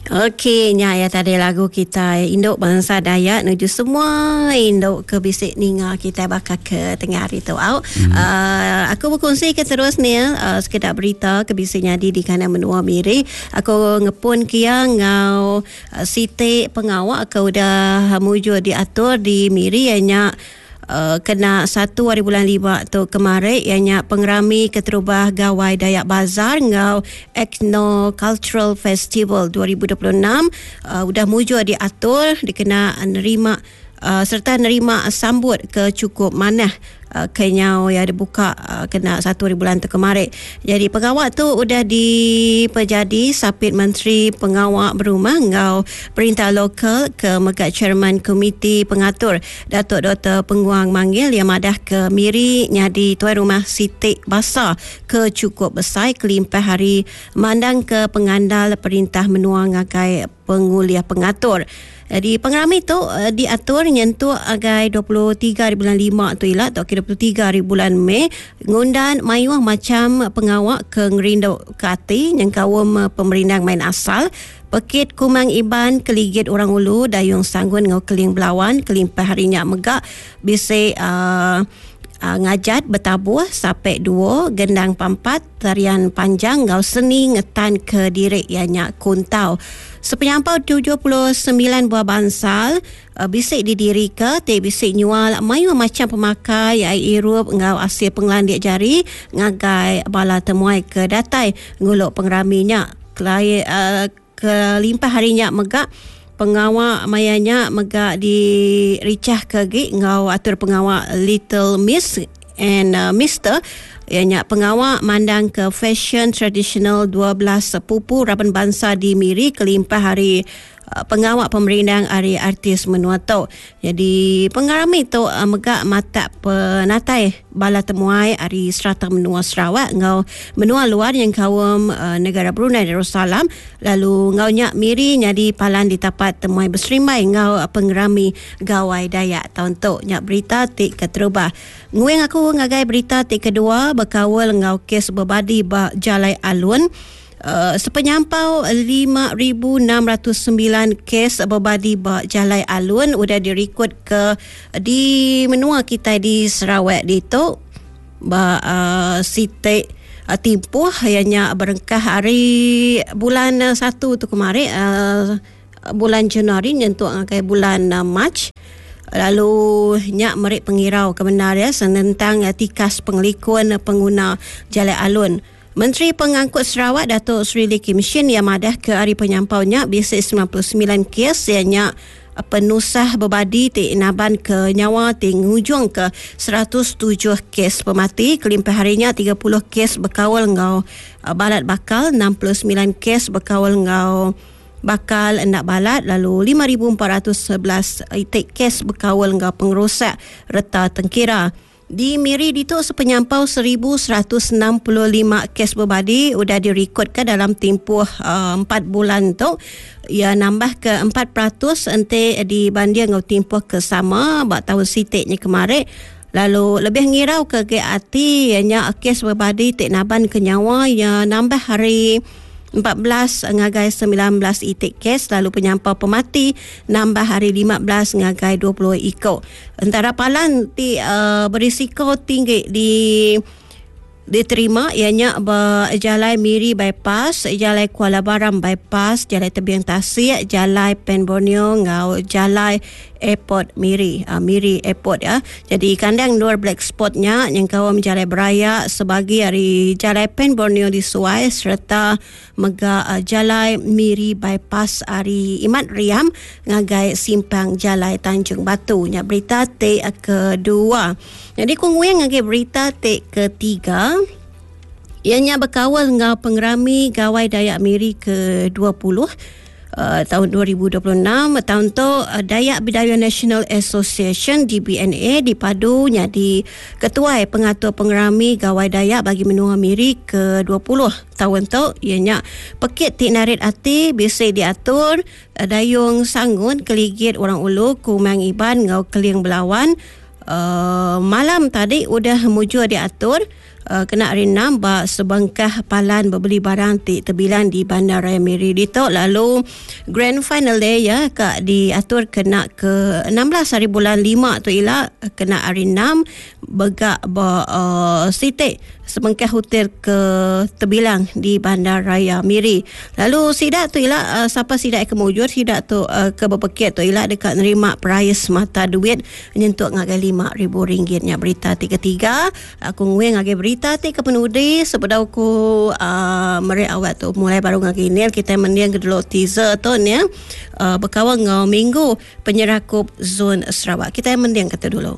Okey, ya tadi lagu kita induk bangsa Dayak menuju semua induk ke bisik ninga kita bakal ke tengah hari tu au. Aku berkongsi ke terus ni sekedar berita ke bisik nyadi di kanan menua Miri. Aku ngepun kia ngau Siti pengawak aku udah muju diatur di Miri ianya kena 1 hari bulan 5 tu kemarin ianya pengerami keterubah gawai Dayak Bazar ngau Ethno Cultural Festival 2026 udah mujur diatur dikena nerima serta nerima sambut ke cukup manah kenyau yang dibuka kena 1 hari bulan tu kemarin. Jadi pengawak tu udah dipejadi sapit Menteri Pengawak Berumah ngau Perintah Lokal ke Megat Chairman Komiti Pengatur Datuk Dr. Penguang Manggil yang madah ke Miri nyadi tuan rumah Siti Basar ke cukup besar kelimpah hari mandang ke pengandal Perintah Menua ngagai penguliah pengatur. Jadi pengerami tu diatur nyentuh agai 23 hari bulan 5 tu ilah atau 23 hari bulan Mei ngundan mayuah macam pengawak ke ngerindau ke ati yang kawam pemerintah main asal Pekit Kumang Iban keligit orang ulu dayung sanggun ngau keling belawan kelimpah harinya megak bisik ngajat bertabuh sampai 2 gendang pampat tarian panjang ngau seni ngetan ke diri ianya kuntau. Sepenyampau 79 buah bansal bisik didiri ke bisik nyual mayu macam pemakai ai irup ngau hasil penglandik jari ngagai bala temuai ke datai nguluk pengeraminya kelimpah harinya megak pengawak mayanya megak di ricah ke gig ngau atur pengawak Little Miss and Mr. Ianya pengawak mandang ke fashion tradisional 12 pupu Raban Bangsa di Miri kelimpah hari pengawak pemerintah hari artis menua tu. Jadi pengarami tu megak mata penatai bala temuai hari serata menua Sarawak ngau menua luar yang kawam negara Brunei Darussalam lalu ngau nyak Miri nyadi palan ditapat temuai berserimbai ngau pengerami gawai Dayak tahun tu. Nyak berita tik keterubah nguing aku ngagai berita tik kedua berkawal ngau kes berbadi Jalai Alun. Sepenyampau 5,609 kes berbadi Jalai Alun udah direkod ke di menua kita di Sarawak di tu Siti timpuh ianya berengkah hari bulan 1 tu kemarin bulan Januari nyentuh ngakai bulan Mac. Lalu nyak merik pengirau kebenaran tentang tikas pengelikuan pengguna Jalai Alun. Menteri Pengangkut Sarawak Datuk Seri Lee Kim Shin yang madah ke hari penyampaunya bisik 99 kes ianya penusah berbadi tik naban ke nyawa tik ngujung ke 107 kes pemati kelimpah harinya 30 kes berkawal ngau balat bakal 69 kes berkawal ngau bakal nak balat lalu 5,411 itik kes berkawal ngau pengerosak reta tengkira. Di Miri itu sepenyampau 1,165 kes berbadi udah direkodkan dalam tempoh 4 bulan tu. Ia nambah ke 4% ente dibanding dengan tempoh ke sama buat tahun sitiknya kemarin. Lalu lebih ngirau ke GAT ianya kes berbadi tik naban ke nyawa yang nambah hari 14 ngagai 19 itik kes lalu penyampau pemati nambah hari 15 ngagai 20 ikut. Antara palan berisiko tinggi diterima ianya Jalai Miri bypass, Jalai Kuala Baram bypass, Jalai Tebing Tasik, Jalai Pen Borneo ngau Jalai Airport Miri Airport ya. Jadi kandang luar black spotnya yang kawam Jalai Beraya sebagai hari Jalai Pen Borneo di Suai serta mega Jalai Miri bypass hari Imat Riam ngagai simpang Jalai Tanjung Batu. Nya berita T kedua. Jadi kongweng ngagai berita T ketiga. Ianya berkawal ngau pengerami gawai Dayak Miri ke-20 tahun 2026. Tahun tu Dayak Bidayuh National Association DBNA dipadu nyadi ketua pengatur pengerami gawai Dayak bagi menua Miri ke-20 tahun tu ianya pekit tik narit ati bisik diatur dayung sanggun keligit orang ulu Kumang Iban ngau keling belawan. Malam tadi udah mujur diatur kena hari 6 ba sebangkah palan berbeli barang terbilang di Bandaraya Miri Ditok. Lalu grand final day ya kak diatur kena ke 16 hari bulan 5 tu ialah kena hari 6 begak sitik sebangkah hotel ke terbilang di Bandaraya Miri. Lalu sidak tu ialah siapa sidak kemujur sidak tu ke berpekit tu ialah dekat nerima prize mata duit nyentuk ngagai RM5,000 nya berita 33 aku ngwe ngagai berita ti ke penudi sebab aku meri awak tu mulai baru ngagai ni kita mendiang kedua teaser tu ni berkawan ngau minggu penyerakup zon Sarawak. Kita mendiang kata dulu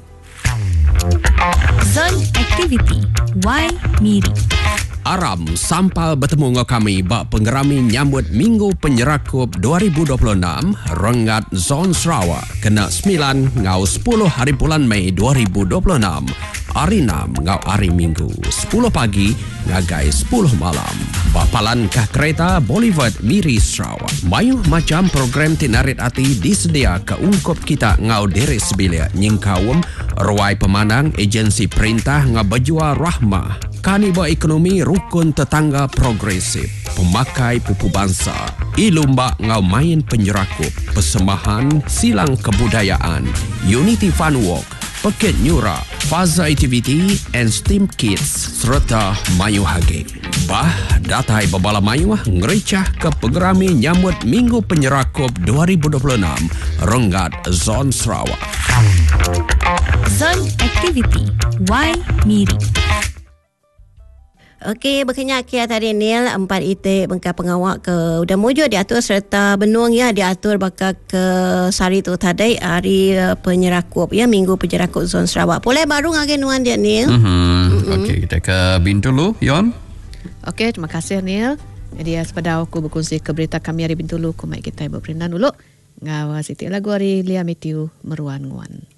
Zone Activity Y Miri. Aram sampal bertemu dengan kami bak penggerami nyambut Minggu Penyerakup 2026 Rengat Zon Sarawak kena 9 ngau 10 hari bulan Mei 2026. Hari 6 ngau hari Minggu 10 pagi ngagai 10 malam. Bapalan kah kereta Boulevard Miri Sarawak. Mayuh macam program tinarit ati disedia ke ungkup kita ngau diri sebilia nyingkawum ruai pemandang agensi perintah ngau berjual rahmah. Kaniba ekonomi rukun tetangga progresif, pemakai pupu bangsa, ilumba ngau main penyerakup, persembahan silang kebudayaan, Unity Fun Walk, Peket Nyura, Faza Activity and Steam Kids serta Mayu Hage. Bah, datai babala Mayu ngericah ke pengerami nyambut Minggu Penyerakup 2026 Rengat Zon Sarawak. Zone Activity Y Miri. Okey, berkenyak kia tadi Nil 4 itik bengkak pengawak ke udah mujur diatur serta benung ya diatur bakal ke sari tu tadi hari penyerakup ya Minggu Penyerakup Zon Sarawak. Boleh baru ngagin nuan dia Nil. Okey, kita ke Bin dulu, Yon. Okey, terima kasih Nil. Jadi sepada aku berkongsi ke berita kami hari Bintulu, kumai kita berperindan dulu. Ngawa Siti lagu hari Lia Metiu Meruan Nguan.